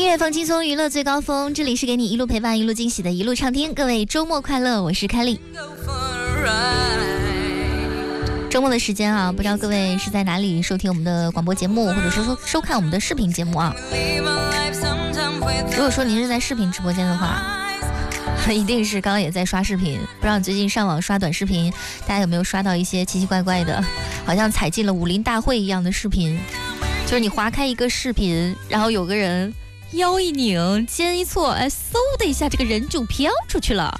音乐放轻松，娱乐最高峰，这里是给你一路陪伴一路惊喜的一路畅听，各位周末快乐，我是凯莉。周末的时间啊，不知道各位是在哪里收听我们的广播节目，或者是收看我们的视频节目啊。如果说您是在视频直播间的话，一定是刚刚也在刷视频，不知道你最近上网刷短视频，大家有没有刷到一些奇奇怪怪的，好像踩进了武林大会一样的视频，就是你划开一个视频，然后有个人腰一拧，肩一错，哎，嗖的一下，这个人就飘出去了。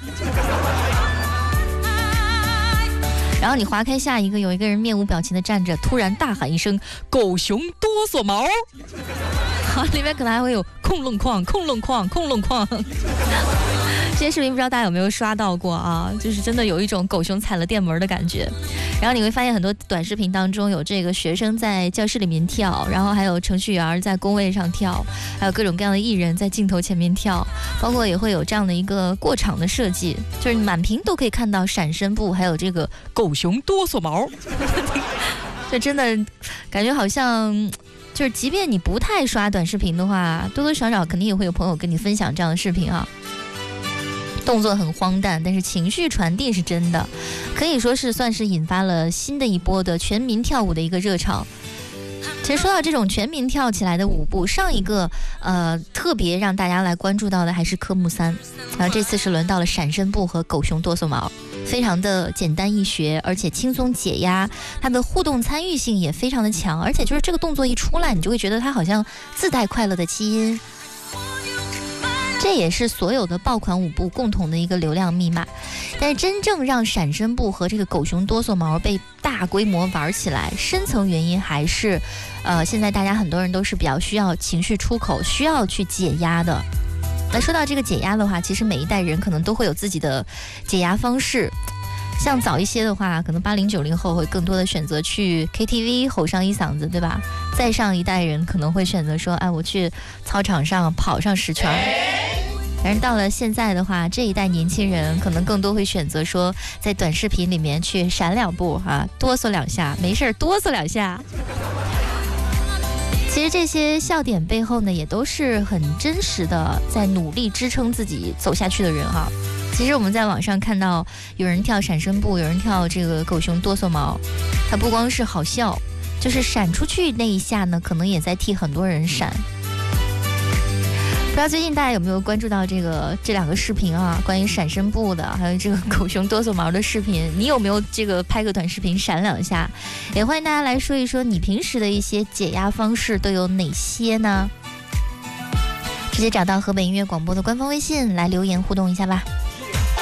然后你划开下一个，有一个人面无表情的站着，突然大喊一声“狗熊哆嗦毛”，好，里面可能还会有空愣框、空愣框、空愣框。这些视频不知道大家有没有刷到过啊？就是真的有一种狗熊踩了电门的感觉。然后你会发现很多短视频当中有这个学生在教室里面跳，然后还有程序员在工位上跳，还有各种各样的艺人在镜头前面跳，包括也会有这样的一个过场的设计，就是满屏都可以看到闪身步，还有这个狗熊哆嗦毛。就真的感觉好像就是即便你不太刷短视频的话，多多少少肯定也会有朋友跟你分享这样的视频啊。动作很荒诞，但是情绪传递是真的，可以说是算是引发了新的一波的全民跳舞的一个热潮。其实说到这种全民跳起来的舞步，上一个特别让大家来关注到的还是科目3，然后这次是轮到了闪身步和狗熊哆嗦毛，非常的简单易学，而且轻松解压，它的互动参与性也非常的强，而且就是这个动作一出来，你就会觉得它好像自带快乐的基因。这也是所有的爆款舞步共同的一个流量密码。但是真正让闪身步和这个狗熊哆嗦毛被大规模玩起来，深层原因还是现在大家很多人都是比较需要情绪出口，需要去解压的。那说到这个解压的话，其实每一代人可能都会有自己的解压方式。像早一些的话，可能80、90后会更多的选择去 KTV 吼上一嗓子，对吧？再上一代人可能会选择说，哎，我去操场上跑上10圈。但是到了现在的话，这一代年轻人可能更多会选择说，在短视频里面去闪2步啊，哆嗦2下，没事哆嗦2下。其实这些笑点背后呢，也都是很真实的，在努力支撑自己走下去的人哈。其实我们在网上看到有人跳闪身步，有人跳这个狗熊哆嗦毛，它不光是好笑，就是闪出去那一下呢，可能也在替很多人闪。不知道最近大家有没有关注到这2个视频啊？关于闪身步的，还有这个狗熊哆嗦毛的视频，你有没有这个拍个短视频闪2下？也欢迎大家来说一说你平时的一些解压方式都有哪些呢？直接找到河北音乐广播的官方微信来留言互动一下吧。